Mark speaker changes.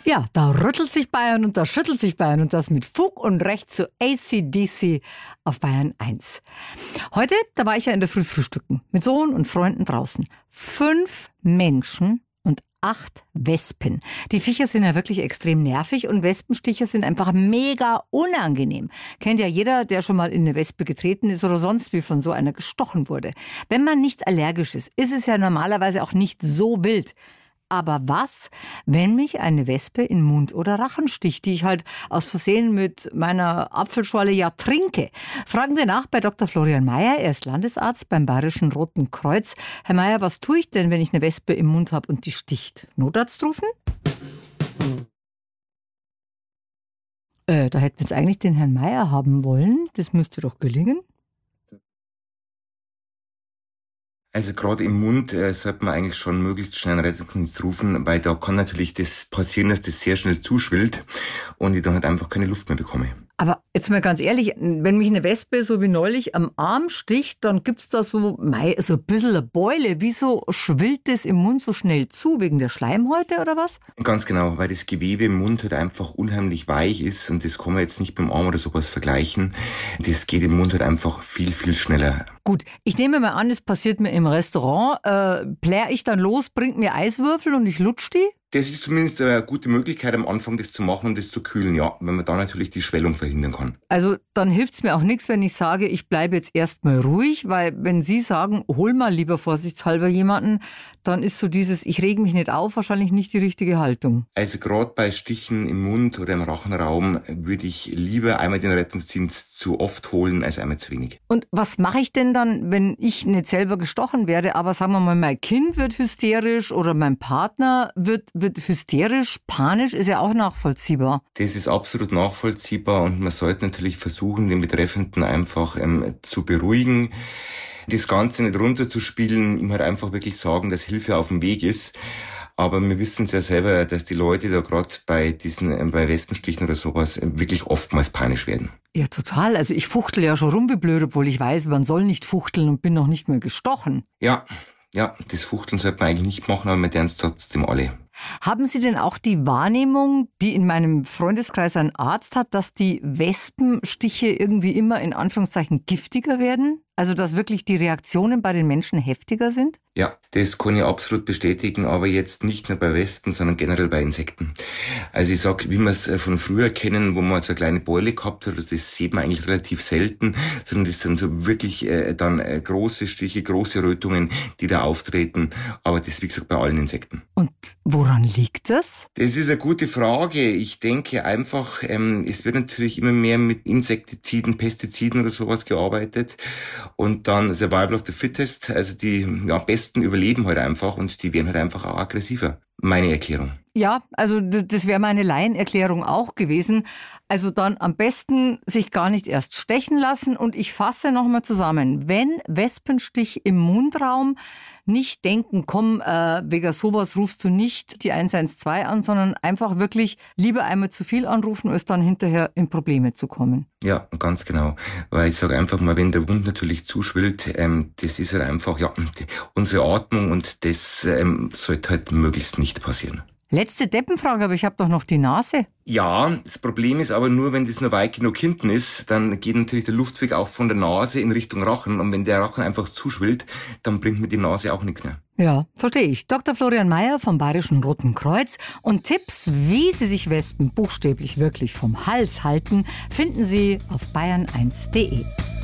Speaker 1: Ja, da rüttelt sich Bayern und da schüttelt sich Bayern und das mit Fug und Recht zu AC/DC auf Bayern 1. Heute, da war ich ja in der Früh frühstücken mit Sohn und Freunden draußen. 5 Menschen und 8 Wespen. Die Viecher sind ja wirklich extrem nervig und Wespenstiche sind einfach mega unangenehm. Kennt ja jeder, der schon mal in eine Wespe getreten ist oder sonst wie von so einer gestochen wurde. Wenn man nicht allergisch ist, ist es ja normalerweise auch nicht so wild. Aber was, wenn mich eine Wespe in Mund oder Rachen sticht, die ich halt aus Versehen mit meiner Apfelschorle ja trinke? Fragen wir nach bei Dr. Florian Mayer. Er ist Landesarzt beim Bayerischen Roten Kreuz. Herr Mayer, was tue ich denn, wenn ich eine Wespe im Mund habe und die sticht? Notarzt rufen? Da hätten wir jetzt eigentlich den Herrn Mayer haben wollen. Das müsste doch gelingen.
Speaker 2: Also gerade im Mund sollte man eigentlich schon möglichst schnell einen Rettungsdienst rufen, weil da kann natürlich das passieren, dass das sehr schnell zuschwillt und ich dann halt einfach keine Luft mehr bekomme.
Speaker 1: Aber jetzt mal ganz ehrlich, wenn mich eine Wespe so wie neulich am Arm sticht, dann gibt's da so ein bisschen eine Beule. Wieso schwillt das im Mund so schnell zu? Wegen der Schleimhäute oder was?
Speaker 2: Ganz genau, weil das Gewebe im Mund halt einfach unheimlich weich ist und das kann man jetzt nicht beim Arm oder sowas vergleichen. Das geht im Mund halt einfach viel, viel schneller.
Speaker 1: Gut, ich nehme mal an, es passiert mir im Restaurant. Plär ich dann los, bringt mir Eiswürfel und ich lutsch die?
Speaker 2: Das ist zumindest eine gute Möglichkeit, am Anfang das zu machen und das zu kühlen, ja, wenn man da natürlich die Schwellung verhindern kann.
Speaker 1: Also dann hilft's mir auch nichts, wenn ich sage, ich bleibe jetzt erstmal ruhig, weil wenn Sie sagen, hol mal lieber vorsichtshalber jemanden, dann ist so dieses, ich reg mich nicht auf, wahrscheinlich nicht die richtige Haltung.
Speaker 2: Also gerade bei Stichen im Mund oder im Rachenraum würde ich lieber einmal den Rettungsdienst zu oft holen, als einmal zu wenig.
Speaker 1: Und was mache ich denn dann, wenn ich nicht selber gestochen werde, aber sagen wir mal, mein Kind wird hysterisch oder mein Partner wird hysterisch, panisch, ist ja auch nachvollziehbar.
Speaker 2: Das ist absolut nachvollziehbar und man sollte natürlich versuchen, den Betreffenden einfach zu beruhigen. Das Ganze nicht runterzuspielen, ihm halt einfach wirklich sagen, dass Hilfe auf dem Weg ist. Aber wir wissen es ja selber, dass die Leute da gerade bei Wespenstichen oder sowas wirklich oftmals panisch werden.
Speaker 1: Ja, total. Also ich fuchtel ja schon rum wie blöd, obwohl ich weiß, man soll nicht fuchteln und bin noch nicht mehr gestochen.
Speaker 2: Ja, das Fuchteln sollte man eigentlich nicht machen, aber wir tun es trotzdem alle.
Speaker 1: Haben Sie denn auch die Wahrnehmung, die in meinem Freundeskreis ein Arzt hat, dass die Wespenstiche irgendwie immer in Anführungszeichen giftiger werden? Also dass wirklich die Reaktionen bei den Menschen heftiger sind?
Speaker 2: Ja, das kann ich absolut bestätigen, aber jetzt nicht nur bei Wespen, sondern generell bei Insekten. Also ich sag, wie wir es von früher kennen, wo man so eine kleine Beule gehabt hat, das sieht man eigentlich relativ selten, sondern das sind so wirklich dann große Stiche, große Rötungen, die da auftreten, aber das wie gesagt bei allen Insekten.
Speaker 1: Und woran liegt das?
Speaker 2: Das ist eine gute Frage. Ich denke einfach, es wird natürlich immer mehr mit Insektiziden, Pestiziden oder sowas gearbeitet. Und dann Survival of the Fittest, also die Besten überleben halt einfach und die werden halt einfach auch aggressiver. Meine Erklärung.
Speaker 1: Ja, also das wäre meine Laienerklärung auch gewesen. Also dann am besten sich gar nicht erst stechen lassen. Und ich fasse nochmal zusammen. Wenn Wespenstich im Mundraum, nicht denken, komm, wegen sowas rufst du nicht die 112 an, sondern einfach wirklich lieber einmal zu viel anrufen, als dann hinterher in Probleme zu kommen.
Speaker 2: Ja, ganz genau. Weil ich sage einfach mal, wenn der Wund natürlich zuschwillt, das ist halt einfach unsere Atmung und das sollte halt möglichst nicht passieren.
Speaker 1: Letzte Deppenfrage, aber ich habe doch noch die Nase.
Speaker 2: Ja, das Problem ist aber nur, wenn das nur weit genug hinten ist, dann geht natürlich der Luftweg auch von der Nase in Richtung Rachen. Und wenn der Rachen einfach zuschwillt, dann bringt mir die Nase auch nichts mehr.
Speaker 1: Ja, verstehe ich. Dr. Florian Mayer vom Bayerischen Roten Kreuz. Und Tipps, wie Sie sich Wespen buchstäblich wirklich vom Hals halten, finden Sie auf bayern1.de.